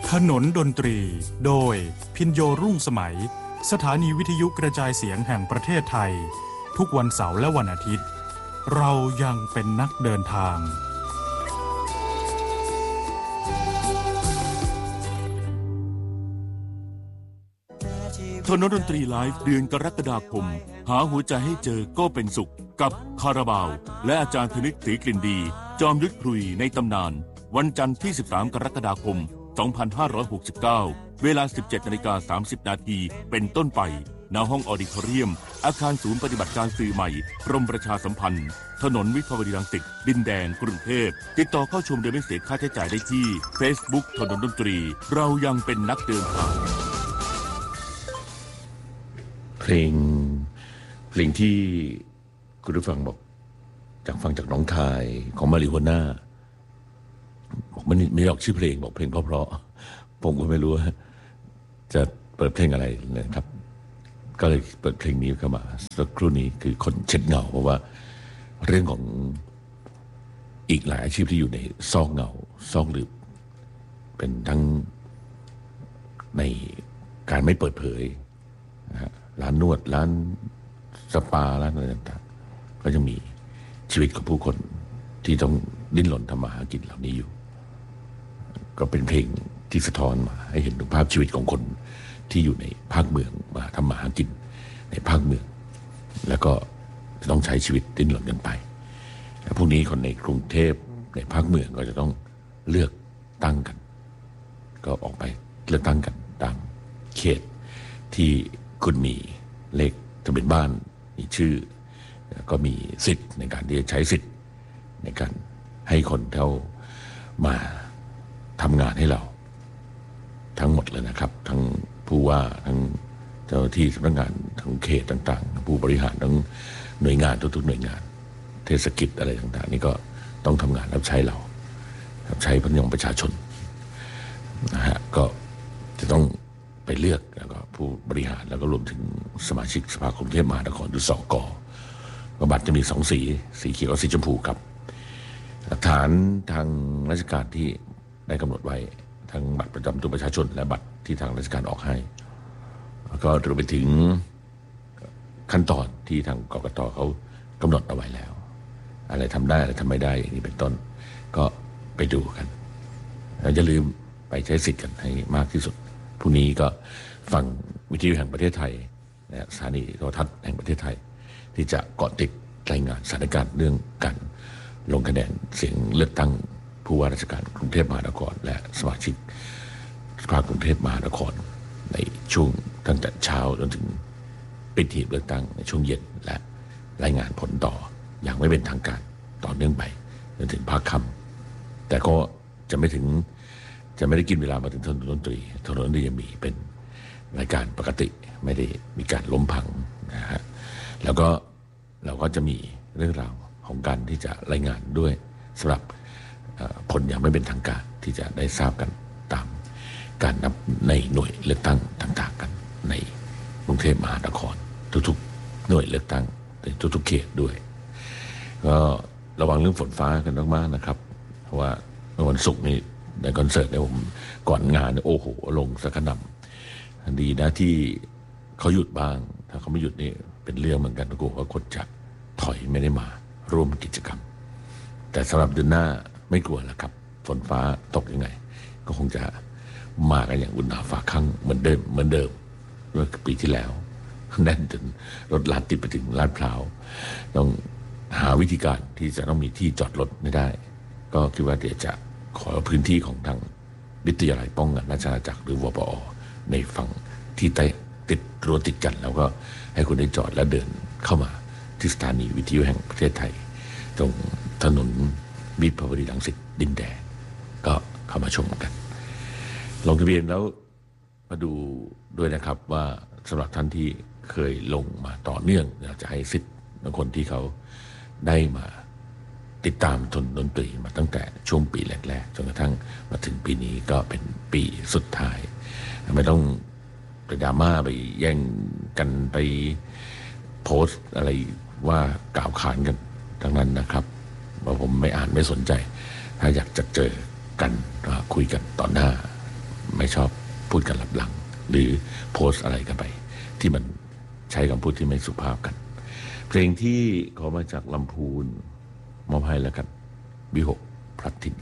ถนนดนตรีโดยพินโยรุ่งสมัยสถานีวิทยุกระจายเสียงแห่งประเทศไทยทุกวันเสาร์และวันอาทิตย์เรายังเป็นนักเดินทางถนนดนตรีไลฟ์เดือนกรกฎาคมหาหัวใจให้เจอก็เป็นสุขกับคาราบาวและอาจารย์ธนิตศรีกลิ่นดีจอมยุทธพลุยในตำนานวันจันทร์ที่13กรกฎาคม2569เวลา 17:30 นาทีเป็นต้นไปณห้องออดิทอเรียมอาคารศูนย์ปฏิบัติการสื่อใหม่กรมประชาสัมพันธ์ถนนวิภาวดีรังสิตดินแดงกรุงเทพติดต่อเข้าชมโดยไม่เสียค่าใช้จ่ายได้ที่ Facebook ถนนดนตรีเรายังเป็นนักเดินทางเพลงที่คุณผู้ฟังบอกจากฟังจากน้องคายของมาริโฮน่าบอกมันไม่ออกชื่อเพลงบอกเพลงเพราะๆผมก็ไม่รู้ว่าจะเปิดเพลงอะไรนะครับก็เลยเปิดเพลงนี้เข้ามาสักครู่นี้คือคนเช็ดเงาเพราะว่าเรื่องของอีกหลายอาชีพที่อยู่ในซอกเงาซอกหลืบเป็นทั้งในการไม่เปิดเผยร้านนวดร้านสปาร้านอะไรต่างๆก็จะมีชีวิตของผู้คนที่ต้องดิ้นรนทำมาหากินเหล่านี้อยู่ก็เป็นเพลงที่สะท้อนมาให้เห็นถึงภาพชีวิตของคนที่อยู่ในภาคเมืองมาทำมาหากินในภาคเมืองแล้วก็ต้องใช้ชีวิตดิ้นรนกันไปแล้วพวกนี้คนในกรุงเทพในภาคเมืองก็จะต้องเลือกตั้งกันก็ออกไปเลือกตั้งกันตามเขตที่คุณมีเลขทะเบียนบ้านมีชื่อก็มีสิทธิ์ในการที่จะใช้สิทธิ์ในการให้คนเขามาทำงานให้เราทั้งหมดเลยนะครับทั้งผู้ว่าทั้งเจ้าหน้าที่สำนักงานทั้งเขตต่างๆผู้บริหารทั้งหน่วยงานทุกๆหน่วยงานเทศกิจอะไรต่างๆนี่ก็ต้องทำงานรับใช้เรารับใช้พี่น้องประชาชนนะฮะก็จะต้องไปเลือกแล้วก็ผู้บริหารแล้วก็รวมถึงสมาชิกสภากรุงเทพมหานครหรือสก.บัตรจะมี2สีเขียวกับสีชมพูครับหลักฐานทางราชการที่ได้กำหนดไว้ทั้งบัตรประจำตัวประชาชนและบัตรที่ทางราชการออกให้แล้วก็รวมไปถึงขั้นตอนที่ทางกกต.เขากำหนดเอาไว้แล้วอะไรทำได้อะไรทำไม่ได้อย่างนี้เป็นต้นก็ไปดูกันอย่าลืมไปใช้สิทธิ์กันให้มากที่สุดพรุ่งนี้ก็ฟังวิทยุแห่งประเทศไทยและสถานีโทรทัศน์แห่งประเทศไทยที่จะเกาะติดรายงานสถานการณ์เรื่องการลงคะแนนเสียงเลือกตั้งผู้ว่าราชการกรุงเทพมหานครและสมาชิกสภากรุงเทพมหานครในช่วงตั้งแต่เช้าจนถึงปิดหีบเลือกตั้งในช่วงเย็นและรายงานผลต่ออย่างไม่เป็นทางการต่อเนื่องไปจนถึงภาคค่ำแต่ก็จะไม่ได้กินเวลามาถึงถนนดนตรียังมีเป็นรายการปกติไม่ได้มีการล้มพังนะฮะแล้วก็เราก็จะมีเรื่องราวของการที่จะรายงานด้วยสำหรับผลอย่างไม่เป็นทางการที่จะได้ทราบกันตามการนับในหน่วยเลือกตั้งต่างๆกันในกรุงเทพมหานครทุกๆหน่วยเลือกตั้งในทุกๆเขตด้วยก็ระวังเรื่องฝนฟ้ากันมากๆนะครับเพราะว่าเมื่อวันศุกร์นี้ในคอนเสิร์ตเนี่ยผมก่อนงานโอ้โหลงสักขนำดีนะที่เขาหยุดบ้างถ้าเขาไม่หยุดนี่เป็นเรื่องเหมือนกันกลัวว่าคนจะถอยไม่ได้มาร่วมกิจกรรมแต่สำหรับเดือนหน้าไม่กลัวแล้วครับฝนฟ้าตกยังไงก็คงจะมากันอย่างอุ่นหนาฝาข้างเหมือนเดิมเมื่อปีที่แล้วแน่นจนรถลาดติดไปถึงลาดพร้าวต้องหาวิธีการที่จะต้องมีที่จอดรถไม่ได้ก็คิดว่าเดี๋ยวจะขอพื้นที่ของทางวิทยาลัยป้องกันราชอาณาจักรหรือวปอ.ในฝั่งที่ติดรั้วติดกันแล้วก็ให้คุณได้จอดและเดินเข้ามาที่สถานีวิทยุแห่งประเทศไทยตรงถนนวิภาวดีรังสิตดินแดงก็เข้ามาชมกันลงทะเบียนแล้วมาดูด้วยนะครับว่าสำหรับท่านที่เคยลงมาต่อเนื่องอยากจะให้สิทธิ์คนที่เขาได้มาติดตามดนตรีมาตั้งแต่ช่วงปีแรกๆจนกระทั่งมาถึงปีนี้ก็เป็นปีสุดท้ายไม่ต้องไปดราม่าไปแย่งกันไปโพสต์อะไรว่ากล่าวขานกันทั้งนั้นนะครับว่าผมไม่อ่านไม่สนใจถ้าอยากจะเจอกันคุยกันต่อหน้าไม่ชอบพูดกันลับหลัง หรือโพสต์อะไรกันไป ที่มันใช้คำพูดที่ไม่สุภาพกัน เพลงที่ขอมาจากลำพูนมอบให้แล้วกันวิหกพลัดถิ่น